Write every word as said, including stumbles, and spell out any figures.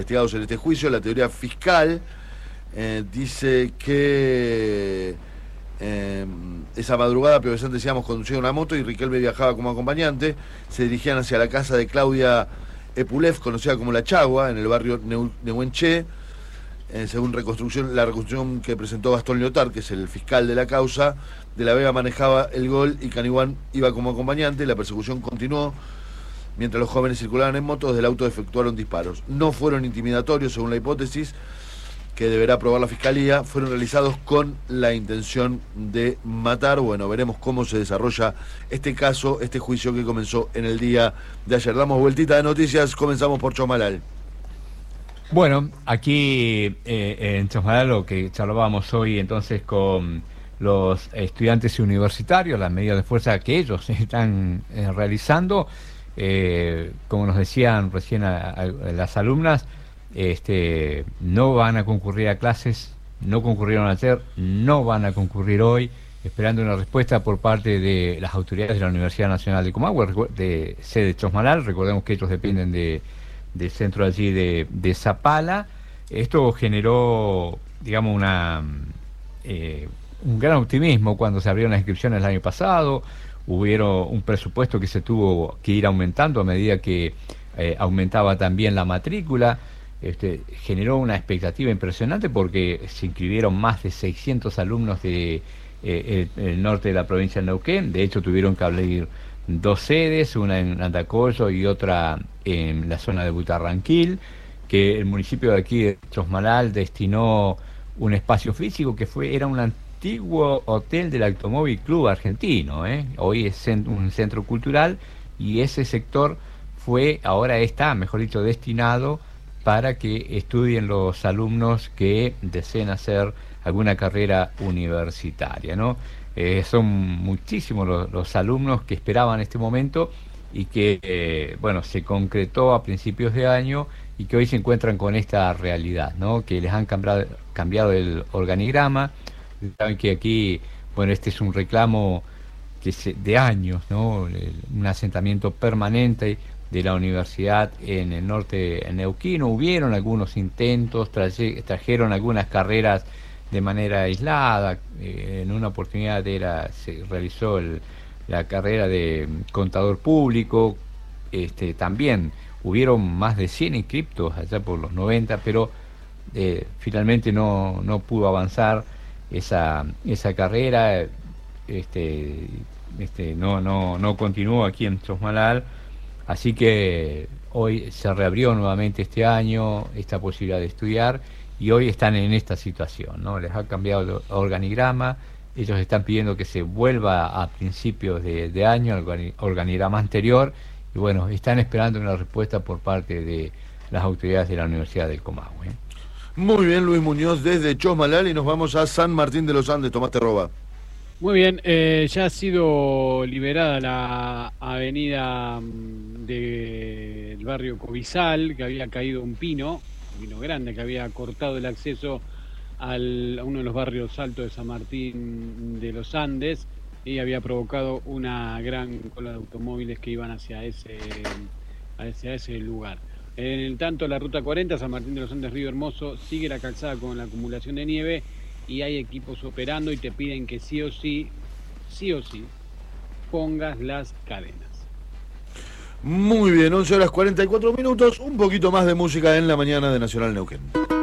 investigados en este juicio. La teoría fiscal eh, dice que eh, esa madrugada, pero antes decíamos, conducía una moto y Riquelme viajaba como acompañante. Se dirigían hacia la casa de Claudia Epulef, conocida como La Chagua, en el barrio Nehuenché. Eh, según reconstrucción, la reconstrucción que presentó Gastón Leotard, que es el fiscal de la causa, De la Vega manejaba el Gol y Caniguán iba como acompañante. La persecución continuó. Mientras los jóvenes circulaban en motos, del auto efectuaron disparos. No fueron intimidatorios, según la hipótesis que deberá probar la Fiscalía. Fueron realizados con la intención de matar. Bueno, veremos cómo se desarrolla este caso, este juicio que comenzó en el día de ayer. Damos vueltita de noticias, comenzamos por Chosmalal. Bueno, aquí eh, en Chosmalal lo que charlábamos hoy entonces con los estudiantes universitarios, las medidas de fuerza que ellos están eh, realizando. Eh, como nos decían recién a, a, a las alumnas, este, no van a concurrir a clases, no concurrieron ayer, no van a concurrir hoy, esperando una respuesta por parte de las autoridades de la Universidad Nacional de Comahue, de sede Chosmalal. Recordemos que ellos dependen de, del centro allí de, de Zapala. Esto generó, digamos, una eh, un gran optimismo cuando se abrieron las inscripciones el año pasado. Hubieron un presupuesto que se tuvo que ir aumentando a medida que eh, aumentaba también la matrícula. Este, generó una expectativa impresionante porque se inscribieron más de seiscientos alumnos de eh, el, el norte de la provincia de Neuquén. De hecho, tuvieron que abrir dos sedes, una en Andacollo y otra en la zona de Butarranquil, que el municipio de aquí de Chosmalal destinó un espacio físico que fue era un antiguo hotel del Automóvil Club Argentino, ¿eh? Hoy es un centro cultural, y ese sector fue, ahora está, mejor dicho, destinado para que estudien los alumnos que deseen hacer alguna carrera universitaria, ¿no? Eh, son muchísimos los, los alumnos que esperaban este momento y que, eh, bueno, se concretó a principios de año y que hoy se encuentran con esta realidad, ¿no? Que les han cambiado, cambiado el organigrama. Saben que aquí, bueno, este es un reclamo que se, de años, ¿no? Un asentamiento permanente de la universidad en el norte neuquino. Hubieron algunos intentos, traje, trajeron algunas carreras de manera aislada. Eh, en una oportunidad era, se realizó el, la carrera de contador público. Este, también hubieron más de cien inscriptos allá por los noventa, pero eh, finalmente no, no pudo avanzar esa, esa carrera. Este, este, no, no, no continuó aquí en Chosmalal. Así que hoy se reabrió nuevamente este año esta posibilidad de estudiar, y hoy están en esta situación, ¿no? Les ha cambiado el organigrama. Ellos están pidiendo que se vuelva a principios de, de año al organigrama anterior, y bueno, están esperando una respuesta por parte de las autoridades de la Universidad del Comahue. Muy bien, Luis Muñoz desde Chosmalal, y nos vamos a San Martín de los Andes. Tomás Terroba. Muy bien, eh, ya ha sido liberada la avenida del de barrio Cobizal, que había caído un pino, un pino grande, que había cortado el acceso al, a uno de los barrios altos de San Martín de los Andes, y había provocado una gran cola de automóviles que iban hacia ese, hacia ese lugar. En el tanto, la ruta cuarenta, San Martín de los Andes, Río Hermoso, sigue la calzada con la acumulación de nieve, y hay equipos operando y te piden que sí o sí, sí o sí, pongas las cadenas. Muy bien, once horas cuarenta y cuatro minutos, un poquito más de música en la mañana de Nacional Neuquén.